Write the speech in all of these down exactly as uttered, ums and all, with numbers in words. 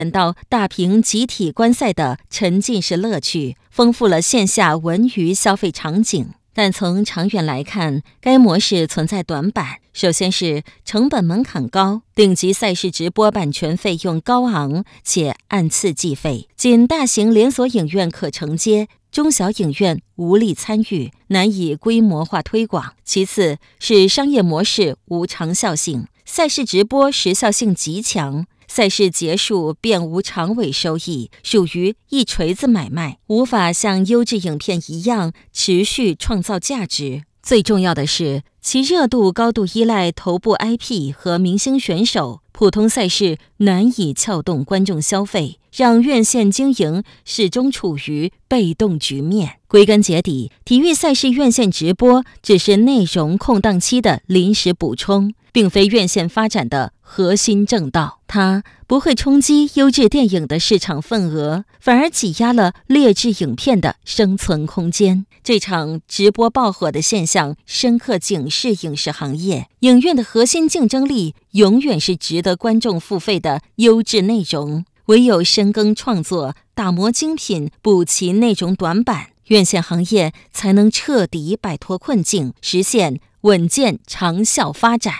到大屏集体观赛的沉浸式乐趣，丰富了线下文娱消费场景。但从长远来看，该模式存在短板。首先是成本门槛高，顶级赛事直播版权费用高昂且按次计费，仅大型连锁影院可承接，中小影院无力参与，难以规模化推广。其次是商业模式无长效性，赛事直播时效性极强，赛事结束便无长尾收益，属于一锤子买卖，无法像优质影片一样持续创造价值。最重要的是，其热度高度依赖头部 I P 和明星选手，普通赛事难以撬动观众消费，让院线经营始终处于被动局面。归根结底，体育赛事院线直播只是内容空档期的临时补充，并非院线发展的核心正道。它不会冲击优质电影的市场份额，反而挤压了劣质影片的生存空间。这场直播爆火的现象深刻警示影视行业，影院的核心竞争力永远是值得观众付费的优质内容。唯有深耕创作，打磨精品，补齐内容短板，院线行业才能彻底摆脱困境，实现稳健长效发展。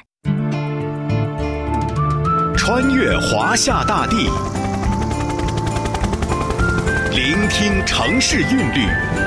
穿越华夏大地，聆听城市韵律，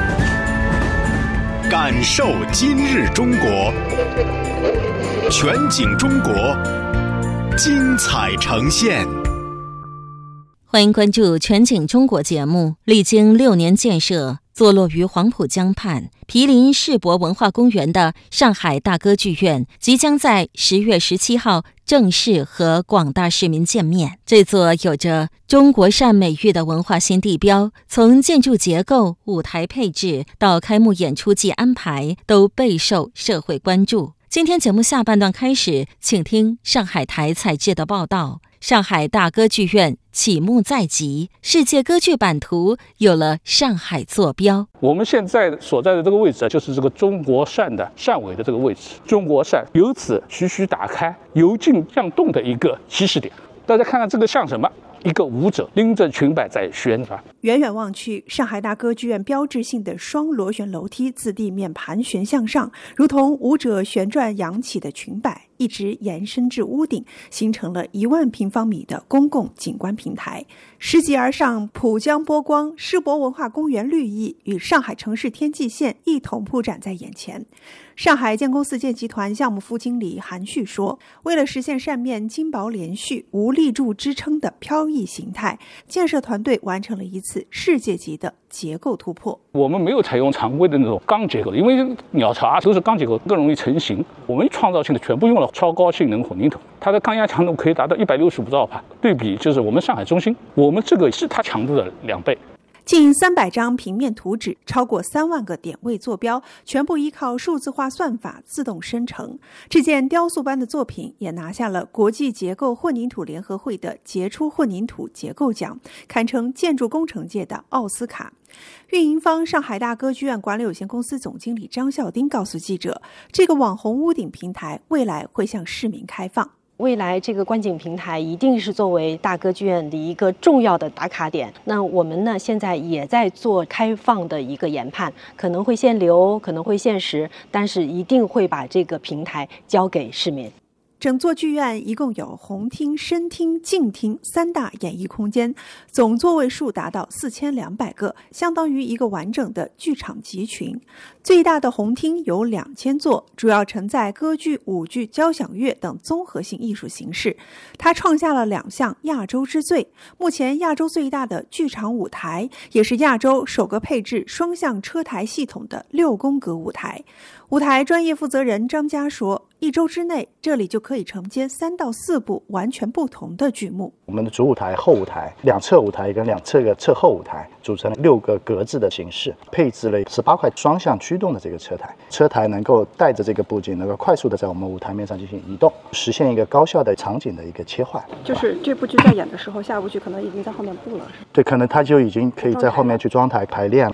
感受今日中国，全景中国，精彩呈现。 欢迎关注全景中国节目。历经六年建设，坐落于黄浦江畔、毗邻世博文化公园的上海大歌剧院，即将在十月十七号正式和广大市民见面。这座有着中国扇美誉的文化新地标，从建筑结构、舞台配置到开幕演出季安排，都备受社会关注。今天节目下半段开始，请听上海台采制的报道。上海大歌剧院启幕在即，世界歌剧版图有了上海坐标。 我们现在所在的这个位置，就是这个中国扇的扇尾的这个位置。中国扇由此徐徐打开，由静向动的一个起始点。大家看看这个像什么？一个舞者拎着裙摆在旋转。 远远望去，上海大歌剧院标志性的双螺旋楼梯自地面盘旋向上，如同舞者旋转扬起的裙摆，一直延伸至屋顶，形成了一万平方米的公共景观平台。拾级而上，浦江波光、世博文化公园绿意与上海城市天际线一同铺展在眼前。上海建工四建集团项目副经理韩旭说，为了实现扇面金薄连续、无立柱支撑的飘逸形态，建设团队完成了一次世界级的结构突破。 我们没有采用常规的那种钢结构，因为鸟巢啊都是钢结构，更容易成型。我们创造性的全部用了超高性能混凝土，它的抗压强度可以达到一百六十五兆帕，对比就是我们上海中心，我们这个是它强度的两倍。 近三百张平面图纸，超过三万个点位坐标，全部依靠数字化算法自动生成。这件雕塑般的作品也拿下了国际结构混凝土联合会的杰出混凝土结构奖，堪称建筑工程界的奥斯卡。运营方上海大歌剧院管理有限公司总经理张孝丁告诉记者，这个网红屋顶平台未来会向市民开放。 未来这个观景平台一定是作为大歌剧院的一个重要的打卡点。那我们呢，现在也在做开放的一个研判，可能会限流，可能会限时，但是一定会把这个平台交给市民。 整座剧院一共有红厅、深厅、静厅三大演艺空间，总座位数达到四千两百个，相当于一个完整的剧场集群。最大的红厅有两千座，主要承载歌剧、舞剧、交响乐等综合性艺术形式。它创下了两项亚洲之最，目前亚洲最大的剧场舞台，也是亚洲首个配置双向车台系统的六宫格舞台。舞台专业负责人张佳说，一周之内这里就可以承接三到四部完全不同的剧目。 我们的主舞台、后舞台、两侧舞台跟两侧的侧后舞台组成了六个格子的形式，配置了十八块双向驱动的这个车台，车台能够带着这个布景能够快速的在我们舞台面上进行移动，实现一个高效的场景的一个切换。 就是这部剧在演的时候，下部剧可能已经在后面布了。 对，可能他就已经可以在后面去装台排练。 一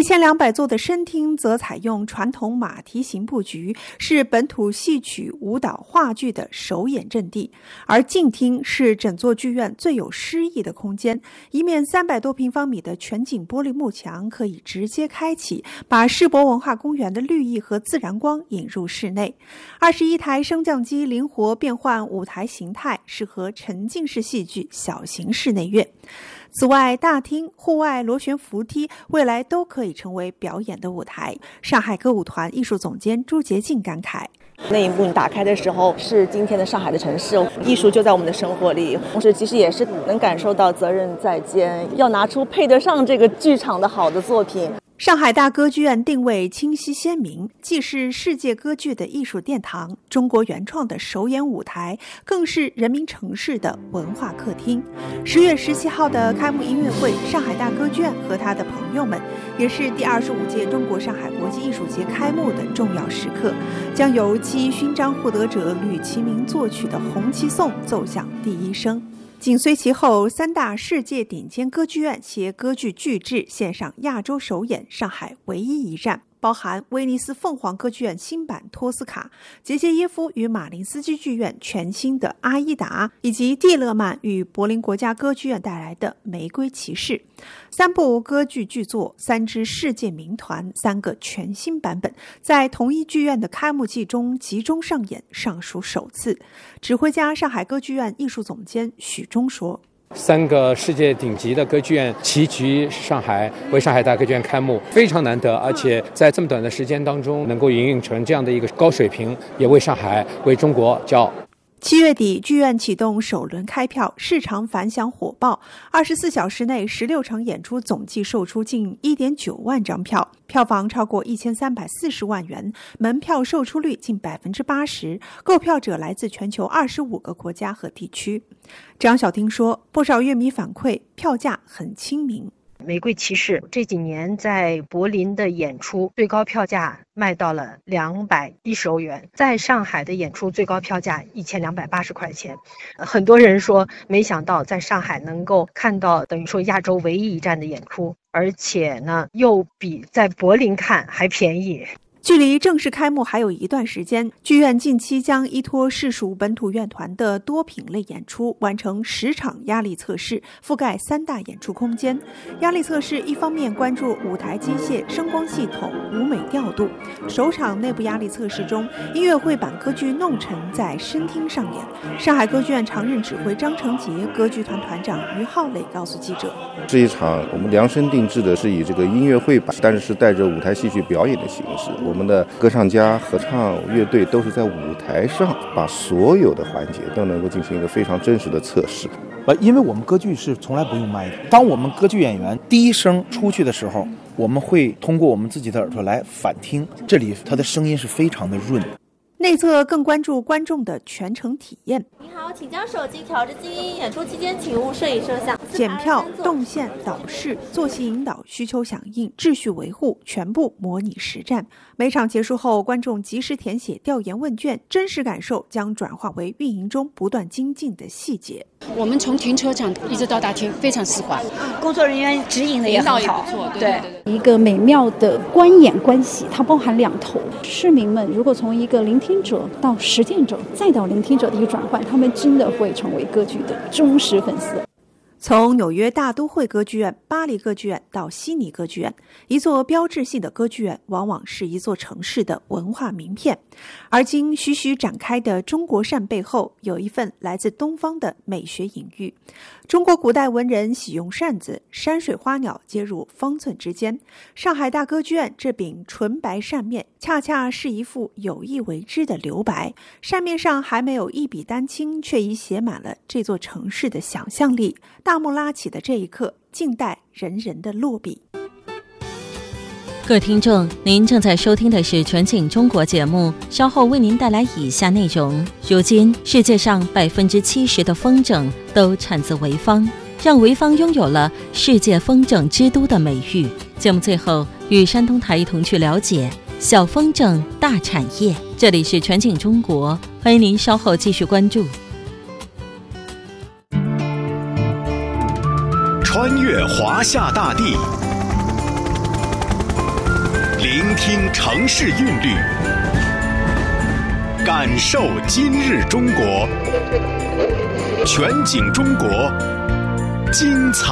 一千两百座的声厅则采用传统马蹄形布局，是本土戏曲、舞蹈、话剧的首演阵地。而静厅是整座剧院最有诗意的空间，一面三百多平方米的全景玻璃幕墙可以直接开启，把世博文化公园的绿意和自然光引入室内。二十一台升降机灵活变换舞台形态，适合沉浸式戏剧、小型室内乐。此外，大厅、户外螺旋扶梯未来都可以成为表演的舞台。上海歌舞团艺术总监朱洁静感慨， 那一幕你打开的时候，是今天的上海的城市，艺术就在我们的生活里，同时其实也是能感受到责任在肩，要拿出配得上这个剧场的好的作品。 上海大歌剧院定位清晰鲜明，既是世界歌剧的艺术殿堂，中国原创的首演舞台，更是人民城市的文化客厅。十月十七号的开幕音乐会，上海大歌剧院和他的朋友们，也是第二十五届中国上海国际艺术节开幕的重要时刻，将由七一勋章获得者吕其明作曲的《红旗颂》奏响第一声。紧随其后，三大世界顶尖歌剧院携歌剧巨制献上亚洲首演，上海唯一一站，包含威尼斯凤凰歌剧院新版托斯卡、杰杰耶夫与马林斯基剧院全新的阿依达，以及蒂勒曼与柏林国家歌剧院带来的玫瑰骑士。三部歌剧巨作，三支世界名团，三个全新版本，在同一剧院的开幕季中集中上演，尚属首次。指挥家上海歌剧院艺术总监许忠说， 三个世界顶级的歌剧院齐聚上海，为上海大歌剧院开幕，非常难得，而且在这么短的时间当中能够营运成这样的一个高水平，也为上海、为中国骄傲。 七月底，剧院启动首轮开票，市场反响火爆。二十四小时内，十六场演出总计售出近一点九万张票，票房超过一千三百四十万元，门票售出率近百分之八十。购票者来自全球二十五个国家和地区。张晓丁说，不少乐迷反馈，票价很亲民。 玫瑰骑士这几年在柏林的演出最高票价卖到了两百一十欧元，在上海的演出最高票价一千两百八十块钱。很多人说没想到在上海能够看到等于说亚洲唯一一站的演出，而且呢又比在柏林看还便宜。 距离正式开幕还有一段时间，剧院近期将依托市属本土院团的多品类演出，完成十场压力测试，覆盖三大演出空间。压力测试一方面关注舞台机械、声光系统、舞美调度。首场内部压力测试中，音乐会版歌剧《弄臣》在声厅上演。上海歌剧院常任指挥张成杰、歌剧团团长于浩磊告诉记者， 这一场我们量身定制的是以这个音乐会版，但是是带着舞台戏剧表演的形式。我们的歌唱家、合唱乐队都是在舞台上把所有的环节都能够进行一个非常真实的测试。 呃，因为我们歌剧是从来不用麦的，当我们歌剧演员第一声出去的时候，我们会通过我们自己的耳朵来反听，这里它的声音是非常的润。 内侧更关注观众的全程体验。 您好，请将手机调至静音，演出期间请勿摄影摄像。 检票、动线、导视、作息引导、需求响应、秩序维护，全部模拟实战。每场结束后，观众及时填写调研问卷，真实感受将转化为运营中不断精进的细节。 我们从停车场一直到大厅非常丝滑， 工作人员指引的也很好， 也不错。对对对对， 一个美妙的观演关系，它包含两头。市民们如果从一个聆听者到实践者，再到聆听者的一个转换，他们真的会成为歌剧的忠实粉丝。 从纽约大都会歌剧院、巴黎歌剧院到悉尼歌剧院，一座标志性的歌剧院往往是一座城市的文化名片。而今徐徐展开的中国扇背后，有一份来自东方的美学隐喻。中国古代文人喜用扇子，山水花鸟皆入方寸之间。上海大歌剧院这柄纯白扇面，恰恰是一幅有意为之的留白。扇面上还没有一笔丹青，却已写满了这座城市的想象力。大幕拉起的这一刻，静待人人的落笔。 各位听众，您正在收听的是全景中国节目，稍后为您带来以下内容。如今世界上百分之七十的风筝都产自潍坊，让潍坊拥有了世界风筝之都的美誉。节目最后与山东台一同去了解小风筝大产业。这里是全景中国，欢迎您稍后继续关注。 穿越华夏大地， 聆听城市韵律，感受今日中国，全景中国，精彩